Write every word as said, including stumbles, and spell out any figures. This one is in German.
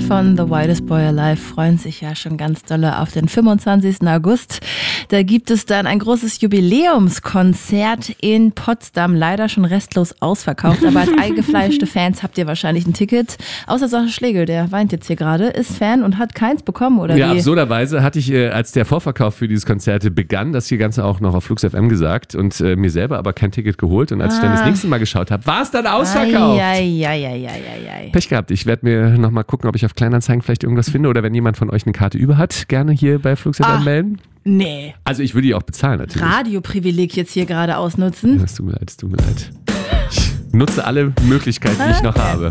von The Wildest Boy Alive freuen sich ja schon ganz dolle auf den fünfundzwanzigsten August. Da gibt es dann ein großes Jubiläumskonzert in Potsdam. Leider schon restlos ausverkauft, aber als eingefleischte Fans habt ihr wahrscheinlich ein Ticket. Außer Sascha Schlegel, der weint jetzt hier gerade, ist Fan und hat keins bekommen, oder ja, wie? Absurderweise hatte ich, äh, als der Vorverkauf für dieses Konzert begann, das hier Ganze auch noch auf Flux F M gesagt und äh, mir selber aber kein Ticket geholt. Und als ah. ich dann das nächste Mal geschaut habe, war es dann ausverkauft. Ei, ei, ei, ei, ei, ei. Pech gehabt. Ich werde mir nochmal gucken, ob ich auf Kleinanzeigen vielleicht irgendwas finde oder wenn jemand von euch eine Karte über hat, gerne hier bei Flux F M ah. melden. Nee. Also ich würde die auch bezahlen natürlich. Radioprivileg jetzt hier gerade ausnutzen. Es tut mir leid, es tut mir leid. Ich nutze alle Möglichkeiten, die ich noch habe.